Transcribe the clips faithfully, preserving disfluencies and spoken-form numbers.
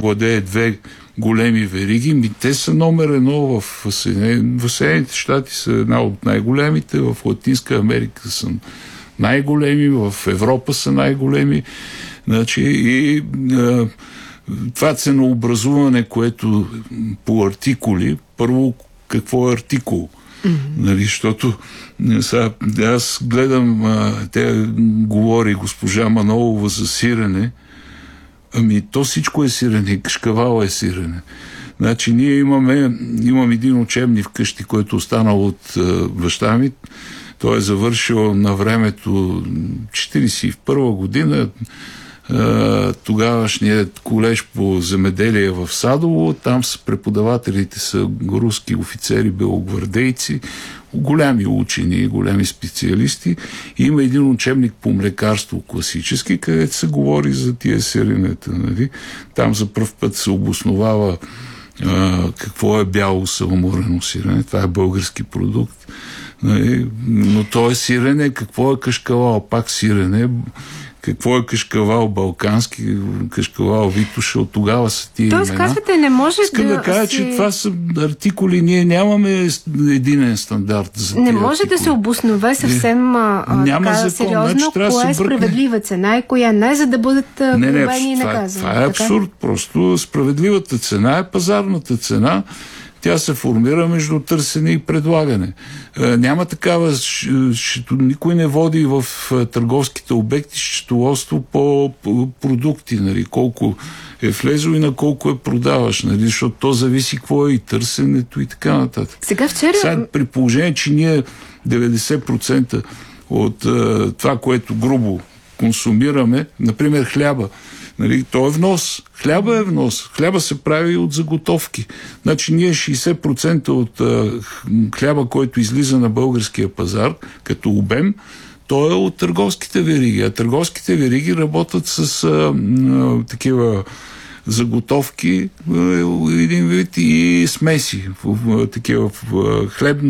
владее две големи вериги, ми те са номер едно в Съединените, в Съединените щати са една от най-големите, в Латинска Америка са най-големи, в Европа са най-големи. Значи, и а, това ценообразуване, което по артикули, първо какво е артикул? Mm-hmm. Нали, защото сега, аз гледам, а, тя говори госпожа Манолова за сирене, ами то всичко е сирене, кашкавал е сирене. Значи ние имаме, имам един учебник вкъщи, който останал от а, баща ми. Той е завършил на времето четиридесет и първа година а, тогавашният колеж по земеделие в Садово. Там са преподавателите са руски офицери, белогвардейци, голями учени, големи специалисти. И има един учебник по млекарство класически, където се говори за тия сиренета. Нали? Там за пръв път се обосновава а, какво е бяло саламурено сирене. Това е български продукт. Нали? Но то е сирене. Какво е кашкавал? Пак сирене. Какво е кашкавал балкански, кашкавал Витоша, от тогава са тия имена. Тоест, казвате, не може Искам да, да кажа, си... че това са артикули, ние нямаме единен стандарт за Не тия може артикули. Да се обоснове съвсем Няма така, закон, сериозно, значи, кое е справедлива цена и коя не, за да бъдат глобени и наказани. Това, това е абсурд. Просто справедливата цена е пазарната цена. Тя се формира между търсене и предлагане. Е, няма такава, щето, никой не води в е, търговските обекти счетоводство по, по продукти, нали, колко е влезло и на колко е продаваш, нали, защото то зависи какво е и търсенето и така нататък. Сега вчера... Сега, при положение, че ние деветдесет процента от е, това, което грубо консумираме, например хляба, нали, то е внос. Хляба е внос. Хляба се прави от заготовки. Значи ние шейсет процента от а, хляба, който излиза на българския пазар, като обем, то е от търговските вериги. А търговските вериги работят с а, а, такива заготовки, а, един вид и смеси. В, а, такива в, а,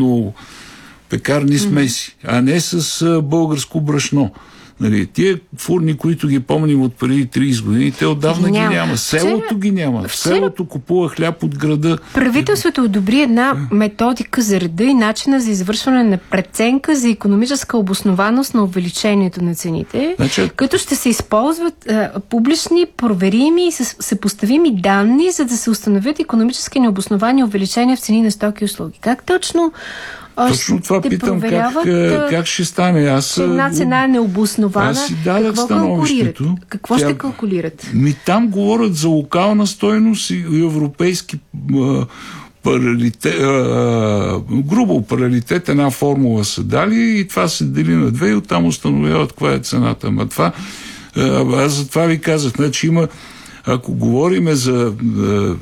хлебно-пекарни смеси, а не с а, българско брашно. Нали, тия фурни, които ги помним от преди трийсет години, те отдавна ги няма. ги няма. Селото вчера, ги няма. В селото купува хляб от града. Правителството одобри една методика за реда и начина за извършване на преценка за икономическа обоснованост на увеличението на цените, значи... като ще се използват а, публични, проверими и съпоставими данни, за да се установят икономически необосновани увеличения в цени на стоки и услуги. Как точно Точно това питам, как, как ще стане. Аз, една цена е необоснована. Аз си дадах какво становището. Какво Тя, ще калкулират? Ми там говорят за локална стойност и европейски а, паралитет, а, грубо паралитет, една формула са дали и това се дели на две и оттам установяват каква е цената. Ама това, а, аз за това ви казах, значи има, ако говориме за а,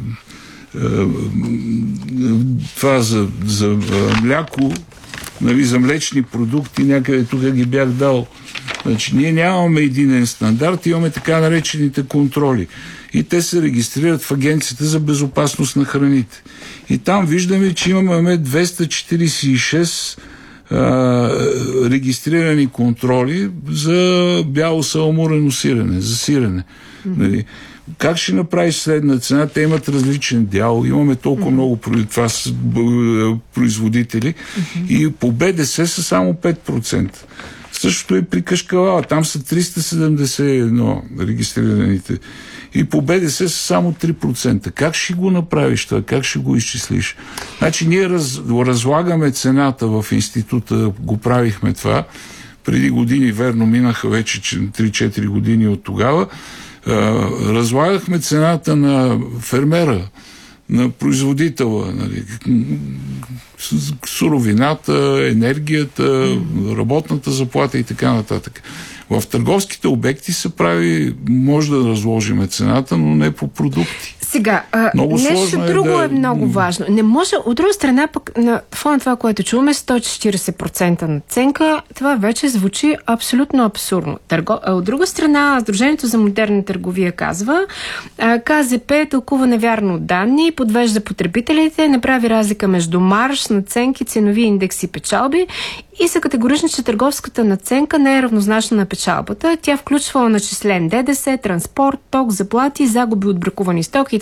това за, за мляко, нали, за млечни продукти, някъде тук ги бях дал. Значи, ние нямаме единен стандарт, имаме така наречените контроли. И те се регистрират в Агенцията за безопасност на храните. И там виждаме, че имаме двеста четирийсет и шест а, регистрирани контроли за бяло саламурено сирене, за сирене. Mm-hmm. Нали? Как ще направиш следна цена? Те имат различен дял. Имаме толкова mm-hmm. много това с производители. Mm-hmm. И по БДС са само пет процента. Същото и при кашкавала. Там са триста седемдесет и едно регистрираните. И по БДС са само три процента. Как ще го направиш това? Как ще го изчислиш? Значи ние раз, разлагаме цената в института, го правихме това. Преди години, верно, минаха вече три-четири години от тогава. Разлагахме цената на фермера, на производителя, нали, суровината, енергията, работната заплата и така нататък. В търговските обекти се прави, може да разложиме цената, но не по продукти. Сега, а, нещо е друго да... е много важно. Не може, от друга страна, пък на фона това, което чуваме, сто и четирийсет процента надценка, това вече звучи абсолютно абсурдно. Търго... А от друга страна, Сдружението за модерна търговия казва, КЗП тълкува невярно данни, подвежда потребителите, не прави разлика между марж, надценки, ценови индекси, печалби и са категорични, че търговската надценка не е равнозначна на печалбата. Тя включва начислен ДДС, транспорт, ток, заплати, загуби от бракувани стоки